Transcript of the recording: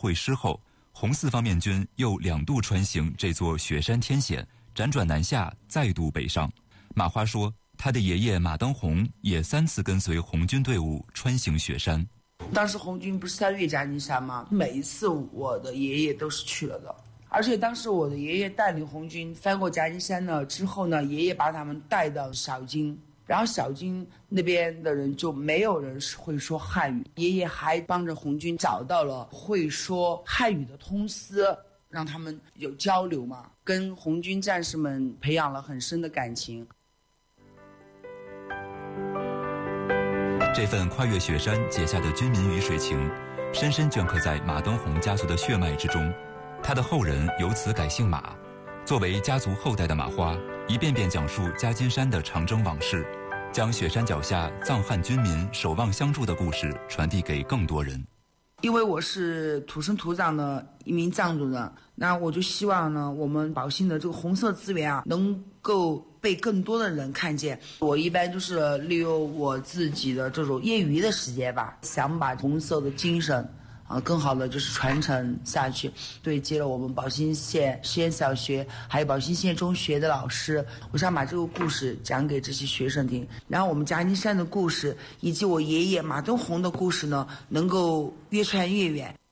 会师后，红四方面军又2度穿行这座雪山天险，辗转南下，再度北上。马花说，他的爷爷马登宏也3次跟随红军队伍穿行雪山。 当时红军不是在越夹金山吗？每一次我的爷爷都是去了的，而且当时我的爷爷带领红军翻过夹金山呢之后呢，爷爷把他们带到小金，然后小金那边的人就没有人会说汉语，爷爷还帮着红军找到了会说汉语的通司，让他们有交流嘛，跟红军战士们培养了很深的感情。 这份跨越雪山结下的军民鱼水情，深深镌刻在马登宏家族的血脉之中。他的后人由此改姓马。作为家族后代的马花，一遍遍讲述夹金山的长征往事，将雪山脚下藏汉军民守望相助的故事传递给更多人。 因为我是土生土长的一名藏族人，那我就希望呢，我们宝兴的这个红色资源啊，能够被更多的人看见。我一般就是利用我自己的这种业余的时间吧，想把红色的精神更好的就是传承下去。对接了我们宝兴县实验小学还有宝兴县中学的老师，我想把这个故事讲给这些学生听，然后我们夹金山的故事以及我爷爷马登宏的故事呢，能够越传越远。